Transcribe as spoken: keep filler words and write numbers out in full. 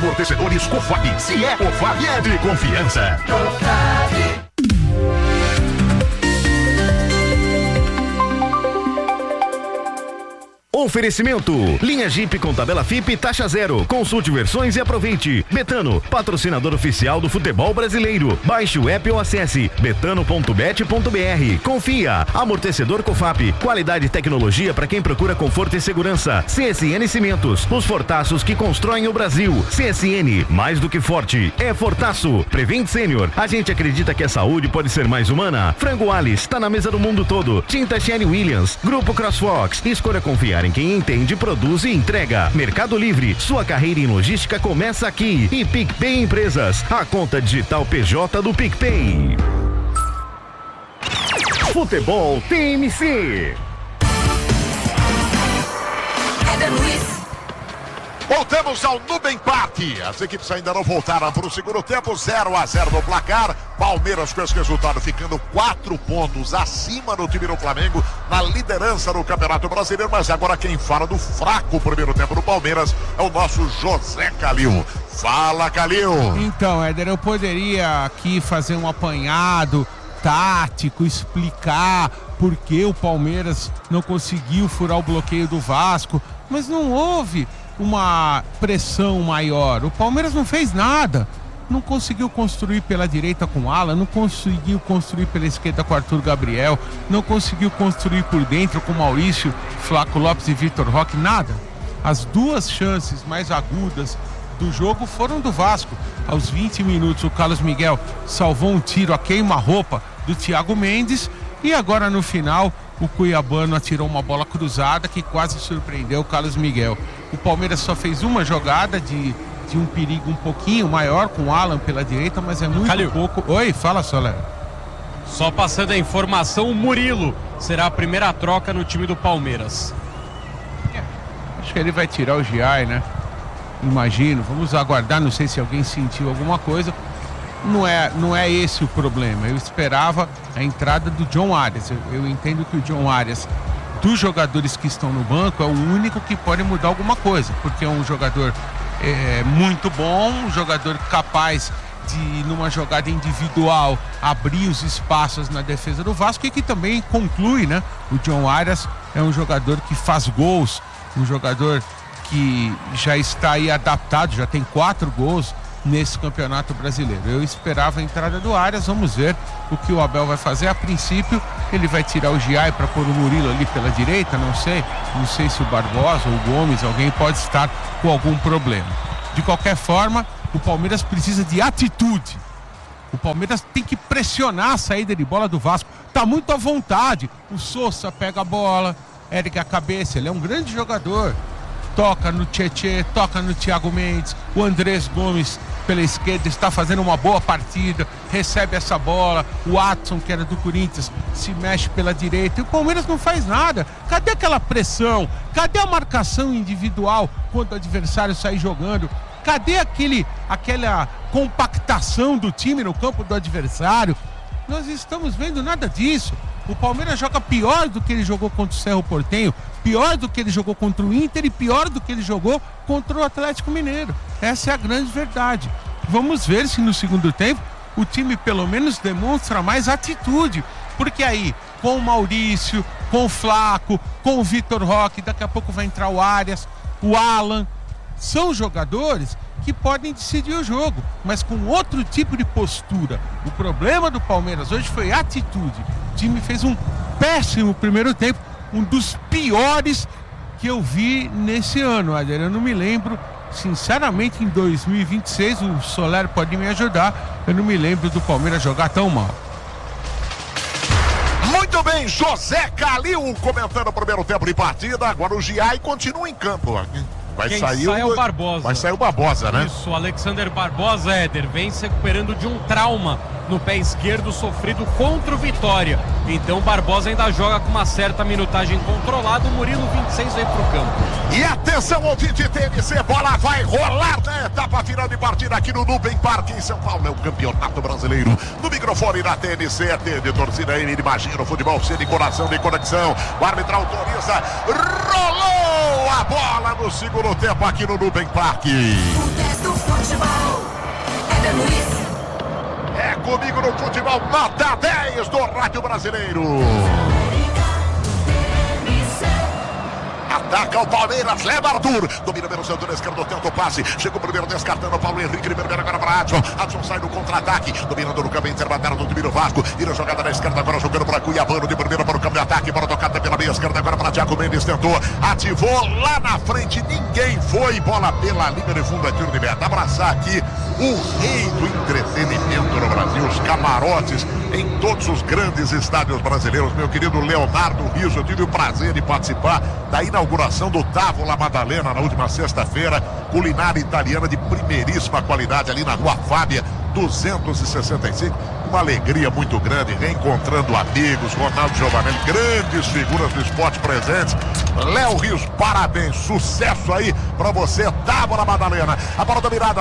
Amortecedores Cofap. Se é Cofap, é de confiança. Cofap. Oferecimento, linha Jeep com tabela F I P taxa zero. Consulte versões e aproveite. Betano, patrocinador oficial do futebol brasileiro. Baixe o app ou acesse betano ponto bet ponto br. Confia, amortecedor Cofap. Qualidade e tecnologia para quem procura conforto e segurança. C S N Cimentos, os fortaços que constroem o Brasil. C S N, mais do que forte, é fortaço. Prevent Sênior, a gente acredita que a saúde pode ser mais humana. Frango Alice, tá na mesa do mundo todo. Tinta Shane Williams, Grupo CrossFox. Escolha confiar em quem entende, produz e entrega. Mercado Livre, sua carreira em logística começa aqui. E PicPay Empresas, a conta digital P J do PicPay. Futebol T M C. Voltamos ao Nubem Park. As equipes ainda não voltaram para o segundo tempo. zero a zero no placar. Palmeiras com esse resultado ficando quatro pontos acima do time do Flamengo na liderança do Campeonato Brasileiro. Mas agora quem fala do fraco primeiro tempo do Palmeiras é o nosso José Calil. Fala, Calil. Então, Éder, eu poderia aqui fazer um apanhado tático, explicar por que o Palmeiras não conseguiu furar o bloqueio do Vasco, mas não houve uma pressão maior. O Palmeiras não fez nada, não conseguiu construir pela direita com o Alan, não conseguiu construir pela esquerda com o Arthur Gabriel, não conseguiu construir por dentro com Maurício, Flaco Lopes e Vitor Roque, nada. As duas chances mais agudas do jogo foram do Vasco. Aos vinte minutos o Carlos Miguel salvou um tiro a queima-roupa do Thiago Mendes e agora no final o cuiabano atirou uma bola cruzada que quase surpreendeu o Carlos Miguel. O Palmeiras só fez uma jogada de, de um perigo um pouquinho maior com o Alan pela direita, mas é muito Calil. pouco. Oi, fala, Soler. Só passando a informação, o Murilo será a primeira troca no time do Palmeiras. É, acho que ele vai tirar o Giai, né? Imagino, vamos aguardar, não sei se alguém sentiu alguma coisa. Não é, não é esse o problema. Eu esperava a entrada do John Arias. Eu, eu entendo que o John Arias, dos jogadores que estão no banco, é o único que pode mudar alguma coisa, porque é um jogador é, muito bom, um jogador capaz de, numa jogada individual, abrir os espaços na defesa do Vasco e que também conclui, né? O John Arias é um jogador que faz gols, um jogador que já está aí adaptado, já tem quatro gols nesse Campeonato Brasileiro. Eu esperava a entrada do Arias, vamos ver o que o Abel vai fazer. A princípio, ele vai tirar o Giai para pôr o Murilo ali pela direita, não sei, não sei se o Barbosa ou o Gomes, alguém pode estar com algum problema. De qualquer forma, o Palmeiras precisa de atitude. O Palmeiras tem que pressionar a saída de bola do Vasco. Tá muito à vontade. O Sousa pega a bola, ergue a cabeça, ele é um grande jogador. Toca no Tietê, toca no Thiago Mendes, o Andrés Gomes pela esquerda está fazendo uma boa partida, recebe essa bola, o Watson, que era do Corinthians, se mexe pela direita e o Palmeiras não faz nada. Cadê aquela pressão? Cadê a marcação individual quando o adversário sai jogando? Cadê aquele, aquela compactação do time no campo do adversário? Nós estamos vendo nada disso. O Palmeiras joga pior do que ele jogou contra o Cerro Porteño, pior do que ele jogou contra o Inter e pior do que ele jogou contra o Atlético Mineiro. Essa é a grande verdade. Vamos ver se no segundo tempo o time pelo menos demonstra mais atitude, porque aí com o Maurício, com o Flaco, com o Vitor Roque, daqui a pouco vai entrar o Arias, o Alan, são jogadores que podem decidir o jogo, mas com outro tipo de postura. O problema do Palmeiras hoje foi atitude. O time fez um péssimo primeiro tempo, um dos piores que eu vi nesse ano, Adler. Eu não me lembro, sinceramente, em dois mil e vinte e seis, o Soler pode me ajudar, eu não me lembro do Palmeiras jogar tão mal. Muito bem, José Calil comentando o primeiro tempo de partida. Agora o Giai continua em campo. Vai Quem sair sai o... é o Barbosa. Vai sair o Barbosa, né? Isso, o Alexander Barbosa, Éder, vem se recuperando de um trauma no pé esquerdo sofrido contra o Vitória. Então o Barbosa ainda joga com uma certa minutagem controlada. O Murilo vinte e seis vem pro campo. E atenção, ouvinte T M C, bola vai rolar na etapa final de partida aqui no Nubem Park em São Paulo. É o Campeonato Brasileiro. No microfone da T N C, é T de torcida M, imagina o futebol, ser de coração, de conexão. O árbitro autoriza, rolou a bola no segundo tempo aqui no Nubem Park. Futebol, Éder Luiz. É comigo no futebol, nota dez do Rádio Brasileiro. Ataca o Palmeiras, leva Arthur. Domina pelo seu turno esquerdo, tenta o passe. Chega o primeiro descartando o Paulo Henrique. Primeiro agora para Adson. Adson sai no contra-ataque. Dominando no campo interbateiro do time do Vasco. Vira jogada na esquerda, agora jogando para Cuiabano. De primeira para o campo de ataque. Bola tocada pela meia esquerda, agora para Thiago Mendes. Tentou, ativou lá na frente. Ninguém foi. Bola pela linha de fundo, é tiro de meta. Abraçar aqui o rei do entretenimento no Brasil. Os camarotes em todos os grandes estádios brasileiros. Meu querido Leonardo Riso, eu tive o prazer de participar da inauguração do Távola Madalena na última sexta-feira. Culinária italiana de primeiríssima qualidade ali na Rua Fábia duzentos e sessenta e cinco. Uma alegria muito grande, reencontrando amigos, Ronaldo Giovanelli, grandes figuras do esporte presentes. Léo Rios, parabéns, sucesso aí pra você, Távola Madalena. A bola dominada,